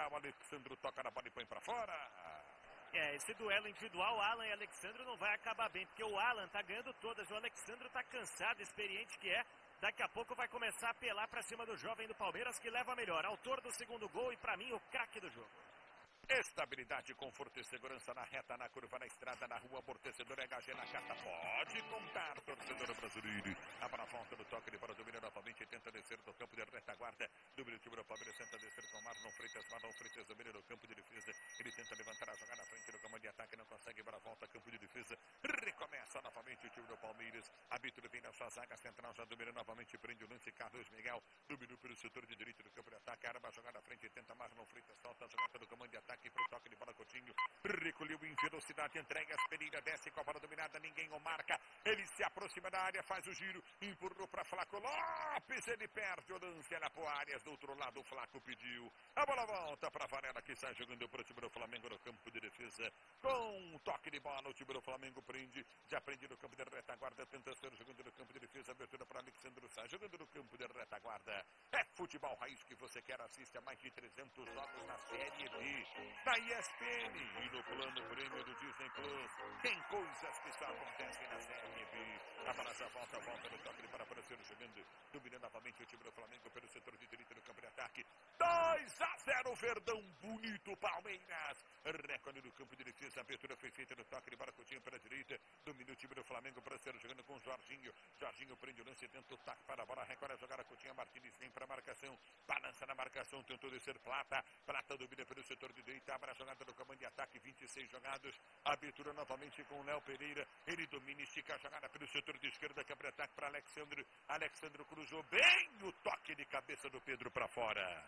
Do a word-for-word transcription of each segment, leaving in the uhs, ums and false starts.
lateral, Alexandre toca na bola e põe pra fora. É, esse duelo individual, Alan e Alexandre, não vai acabar bem, porque o Alan tá ganhando todas, o Alexandre tá cansado, experiente que é. Daqui a pouco vai começar a apelar pra cima do jovem do Palmeiras, que leva a melhor. Autor do segundo gol e pra mim o craque do jogo. Estabilidade, conforto e segurança na reta, na curva, na estrada, na rua, amortecedor, H G na carta. Pode contar, torcedor brasileiro. A bola volta no toque de bola, domina novamente, tenta descer do campo de retaguarda. Domina o time do Palmeiras, tenta descer com Marlon Freitas. Marlon Freitas domina no campo de defesa. Ele tenta levantar a jogada na frente do comando de ataque, não consegue, bola volta, campo de defesa. Recomeça novamente o time do Palmeiras. Habitude vem na sua zaga central, já domina novamente, prende o lance. Carlos Miguel dominou pelo setor de direito do campo de ataque. Arma a jogada na frente, tenta Marlon Freitas, solta a jogada do comando de ataque. Aqui pro toque de bola, Coutinho recolheu em velocidade, entrega as Pereira, desce com a bola dominada, ninguém o marca, ele se aproxima da área, faz o giro, empurrou para Flaco Lopes, ele perde o lance, ela pro Arias, do outro lado o Flaco pediu, a bola volta para Varela, que sai jogando para o time do Flamengo no campo de defesa, com um toque de bola, o time do Flamengo prende, já prende no campo de retaguarda, tenta ser jogando no campo de defesa, abertura para Alexandre Sá, jogando no campo de retaguarda, é futebol raiz que você quer, assiste a mais de trezentos jogos na Série B, na E S P N e no plano prêmio do Disney Plus. Tem coisas que só acontecem na Série B. A bola já volta, volta no toque para aparecer jogando, dominando novamente o time do Flamengo pelo setor de direita no campo de ataque. dois a zero, Verdão, bonito Palmeiras. Recorde no campo de defesa, a abertura foi feita no toque de bola, Coutinho para a direita, domina o time do Flamengo para ser jogando com Jorginho. Jorginho prende o lance, tenta o taque para a bola, recolhe a jogada, Coutinho, Martins vem para a marcação, balança na marcação, tentou descer Plata, Plata domina pelo setor de direita, abre a jogada do comando de ataque, vinte e seis jogados, abertura novamente com o Léo Pereira, ele domina, estica a jogada pelo setor de esquerda, quebra ataque para Alexandre, Alexandre cruzou bem o toque de cabeça do Pedro para fora.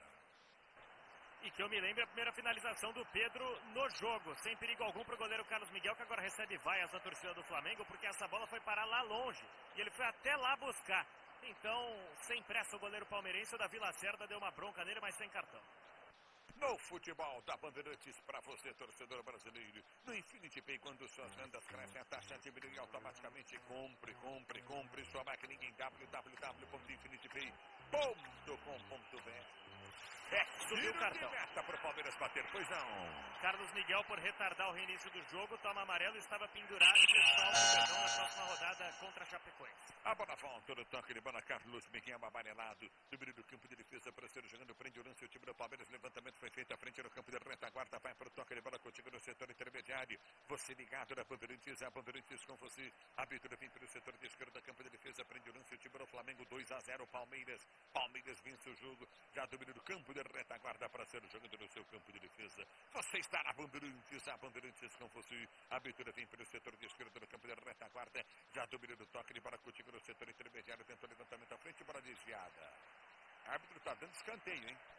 E que eu me lembro a primeira finalização do Pedro no jogo, sem perigo algum para o goleiro Carlos Miguel, que agora recebe vaias da torcida do Flamengo, porque essa bola foi parar lá longe, e ele foi até lá buscar. Então, sem pressa o goleiro palmeirense, o Davi Lacerda deu uma bronca nele, mas sem cartão. No futebol da Bandeirantes, para você, torcedor brasileiro. No Infinity Pay, quando suas vendas crescem, a taxa diminui automaticamente. Compre, compre, compre sua máquina em w w w ponto infinity pay ponto com ponto b r. É, subiu o cartão. Meta para o Palmeiras bater, pois não. Carlos Miguel, por retardar o reinício do jogo, toma amarelo e estava pendurado e pessoal perdão na próxima rodada contra a Chapecoense. A bola volta no toque de bola, Carlos Miguel amarelado, domínio do campo de defesa para ser jogando, prende o lance, o time do Palmeiras, levantamento foi feito à frente no campo de retaguarda, vai para o toque de bola contigo no setor intermediário, você ligado na Bandeirantes, a Bandeirantes com você, a abertura vem pelo setor de esquerda, campo de defesa, prende o lance, o time do Flamengo, dois a zero, Palmeiras, Palmeiras vence o jogo, já domina do campo de retaguarda para ser jogando no seu campo de defesa, você está na Bandeirantes, a Bandeirantes com você, a abertura vem pelo setor de esquerda no campo de retaguarda, já domina do toque de bola contigo no setor intermediário, tentou levantamento à frente, bola desviada, o árbitro está dando escanteio, hein?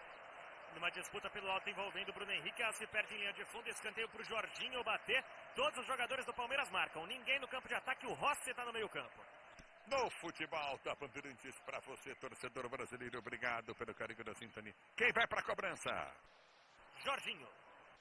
Numa disputa pelo alto envolvendo o Bruno Henrique, ela se perde em linha de fundo, escanteio para o Jorginho bater, todos os jogadores do Palmeiras marcam, ninguém no campo de ataque, o Rossi está no meio campo. No futebol da Bandeirantes, para você, torcedor brasileiro, obrigado pelo carinho da sintonia. Quem vai para a cobrança? Jorginho.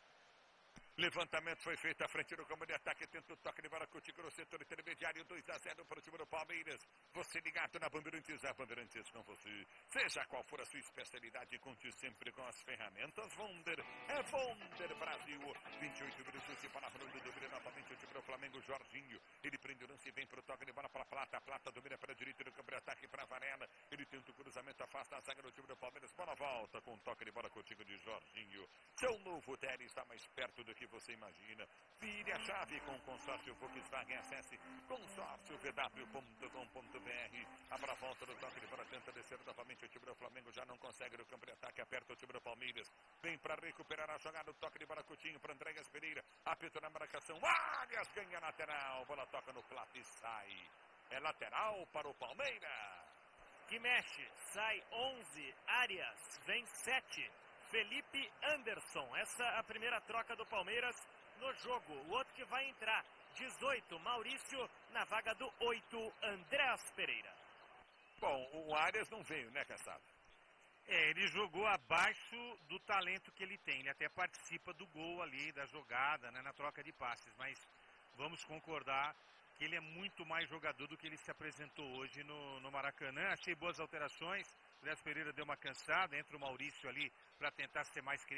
Levantamento foi feito à frente do campo de ataque, tenta o toque de bola contigo no setor intermediário, dois a zero para o time do Palmeiras. Você ligado na Bandeirantes, a Bandeirantes com você. Seja qual for a sua especialidade, conte sempre com as ferramentas Wonder. É Wonder Brasil. vinte e oito minutos de bola rolando, domina novamente o time do Flamengo, Jorginho. Ele prende o lance e vem para o toque de bola para Plata. Plata domina para a direita do campo de ataque para Varela. Ele tenta o cruzamento, afasta a zaga do time do Palmeiras. Bola volta com o toque de bola contigo de Jorginho. Seu novo Tele está mais perto do que você imagina. Vire a chave com o consórcio Volkswagen. Acesse consórcio v w ponto com ponto b r. Abra a volta do toque de bola, tenta descer novamente o time do Flamengo, já não consegue no campo de ataque, aperta o time do Palmeiras, vem para recuperar a jogada, o toque de bola Coutinho para Andréas Pereira, apita na marcação, Arias ganha lateral, bola toca no plato e sai. É lateral para o Palmeiras. Que mexe, sai onze, Arias, vem sete. Felipe Anderson, essa é a primeira troca do Palmeiras no jogo. O outro que vai entrar, dezoito, Maurício, na vaga do oito, Andréas Pereira. Bom, o Arias não veio, né, Caçado? É, ele jogou abaixo do talento que ele tem. Ele até participa do gol ali, da jogada, né, na troca de passes. Mas vamos concordar que ele é muito mais jogador do que ele se apresentou hoje no, no Maracanã. Achei boas alterações. O Andréas Pereira deu uma cansada, entra o Maurício ali para tentar ser mais criativo.